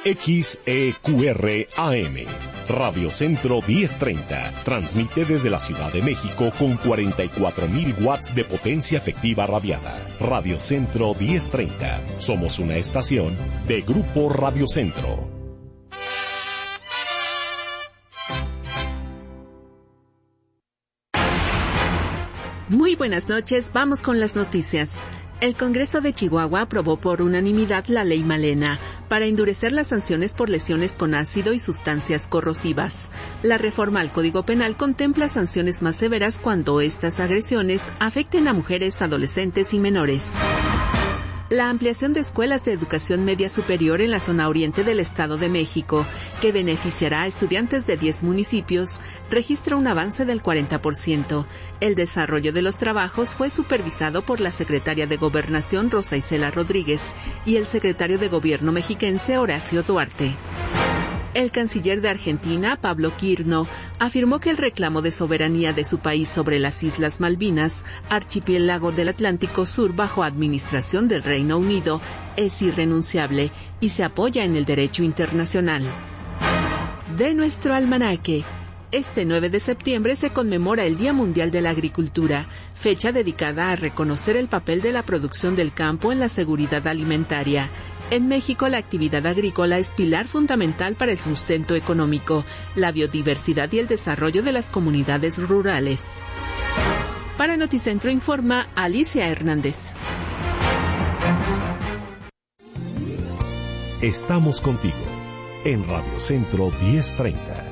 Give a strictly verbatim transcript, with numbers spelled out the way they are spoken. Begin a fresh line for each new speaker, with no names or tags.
X E Q R A M, Radio Centro diez treinta, transmite desde la Ciudad de México con cuarenta y cuatro mil watts de potencia efectiva radiada. Radio Centro diez treinta, somos una estación de Grupo Radio Centro.
Muy buenas noches, vamos con las noticias. El Congreso de Chihuahua aprobó por unanimidad la Ley Malena para endurecer las sanciones por lesiones con ácido y sustancias corrosivas. La reforma al Código Penal contempla sanciones más severas cuando estas agresiones afecten a mujeres, adolescentes y menores. La ampliación de escuelas de educación media superior en la zona oriente del Estado de México, que beneficiará a estudiantes de diez municipios, registra un avance del cuarenta por ciento. El desarrollo de los trabajos fue supervisado por la secretaria de Gobernación, Rosa Isela Rodríguez, y el secretario de Gobierno mexiquense, Horacio Duarte. El canciller de Argentina, Pablo Quirno, afirmó que el reclamo de soberanía de su país sobre las Islas Malvinas, archipiélago del Atlántico Sur bajo administración del Reino Unido, es irrenunciable y se apoya en el derecho internacional. De nuestro almanaque. Este nueve de septiembre se conmemora el Día Mundial de la Agricultura, fecha dedicada a reconocer el papel de la producción del campo en la seguridad alimentaria. En México, la actividad agrícola es pilar fundamental para el sustento económico, la biodiversidad y el desarrollo de las comunidades rurales. Para Noticentro informa Alicia Hernández.
Estamos contigo en Radio Centro diez treinta.